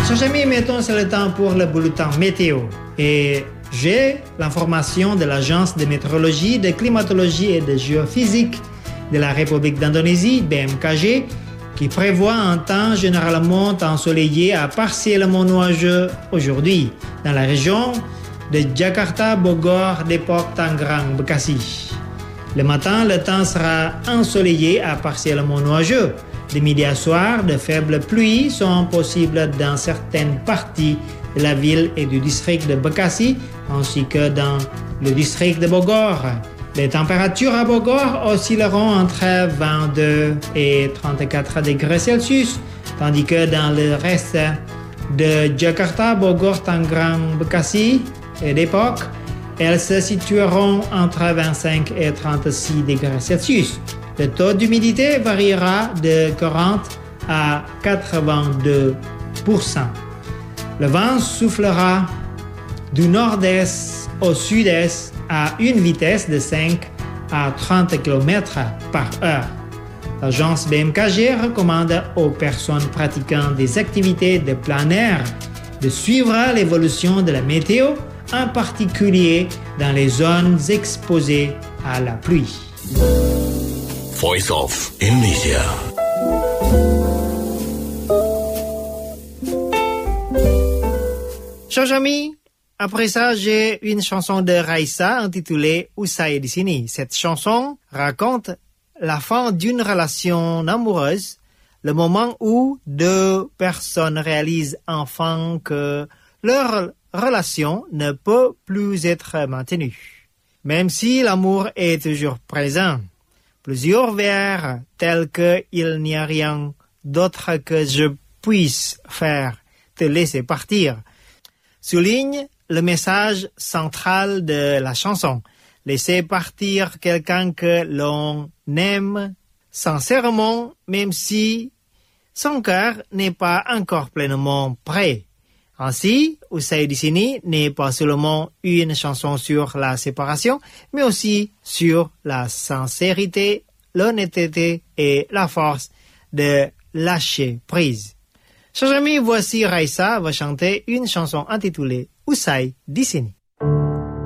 Chers amis, mettons c'est le temps pour le bulletin météo. Et j'ai l'information de l'Agence de météorologie, de climatologie et de géophysique de la République d'Indonésie, BMKG, qui prévoit un temps généralement ensoleillé à partiellement nuageux aujourd'hui dans la région de Jakarta, Bogor, Depok, Tangerang, Bekasi. Le matin, le temps sera ensoleillé à partiellement nuageux. De midi à soir, de faibles pluies sont possibles dans certaines parties de la ville et du district de Bekasi, ainsi que dans le district de Bogor. Les températures à Bogor oscilleront entre 22 et 34 degrés Celsius, tandis que dans le reste de Jakarta, Bogor, Tangerang, Bekasi et Depok, elles se situeront entre 25 et 36 degrés Celsius. Le taux d'humidité variera de 40 à 82%. Le vent soufflera du nord-est au sud-est à une vitesse de 5 à 30 km par heure. L'agence BMKG recommande aux personnes pratiquant des activités de plein air de suivre l'évolution de la météo, en particulier dans les zones exposées à la pluie. Voice of Indonesia. Chers amis, après ça, j'ai une chanson de Raissa intitulée Usai di sini. Cette chanson raconte la fin d'une relation amoureuse, le moment où deux personnes réalisent enfin que leur relation ne peut plus être maintenue. Même si l'amour est toujours présent, plusieurs vers tels que « Il n'y a rien d'autre que je puisse faire, te laisser partir » soulignent le message central de la chanson. Laisser partir quelqu'un que l'on aime sincèrement, même si son cœur n'est pas encore pleinement prêt. Ainsi, Usai di sini n'est pas seulement une chanson sur la séparation, mais aussi sur la sincérité, l'honnêteté et la force de lâcher prise. Chers amis, voici Raissa va chanter une chanson intitulée Usai di sini.